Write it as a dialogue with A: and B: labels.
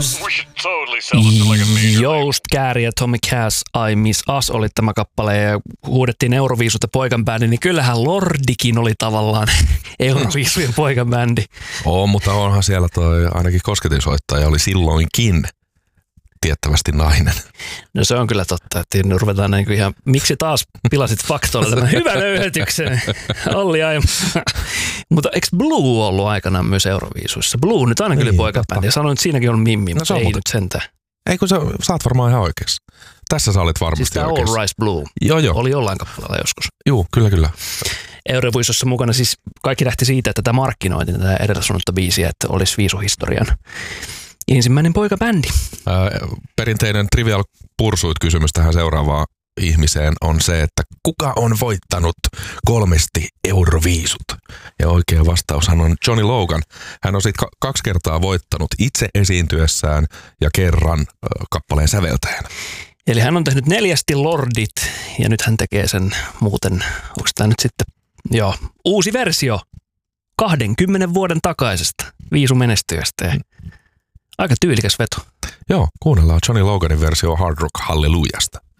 A: Joost Kääri ja Tommy Cash, I Miss Us oli tämä kappale ja huudettiin Euroviisut ja poikanbändi, niin kyllähän Lordikin oli tavallaan Euroviisujen poikanbändi.
B: Mutta onhan siellä toi ainakin kosketinsoittaja oli silloinkin tiettävästi nainen.
A: No se on kyllä totta, että ruvetaan niin kuin ihan, miksi taas pilasit faktoilla tämän hyvän löyhetyksen, Olli Aimo. Mutta eikö Blue ollut aikanaan myös Euroviisuissa? Blue nyt aina kyllä poikabändi ja sanoin, että siinäkin on Mimmi, mutta ei nyt sentään.
B: Ei kun sä oot varmaan ihan oikeassa. Tässä sä olit varmasti
A: siis
B: oikeassa.
A: All Rise Blue
B: Joo.
A: Oli jollain kappaleella joskus.
B: Joo, kyllä.
A: Euroviisussa mukana siis kaikki lähti siitä, että tätä markkinoitiin, tätä edellä sanottua biisiä, että olisi viisuhistorian ensimmäinen poikabändi.
B: Perinteinen Trivial Pursuit-kysymys tähän seuraavaan ihmiseen on se, että kuka on voittanut 3 Euroviisut? Ja oikea vastaushan on Johnny Logan. Hän on sitten 2 kertaa voittanut itse esiintyessään ja kerran kappaleen säveltäjänä.
A: Eli hän on tehnyt 4 Lordit ja nyt hän tekee sen muuten, onko tämä nyt sitten, uusi versio 20 vuoden takaisesta viisumenestyjästä. Aika tyylikäs veto.
B: Joo, kuunnellaan Johnny Loganin versio Hard Rock Hallelujasta.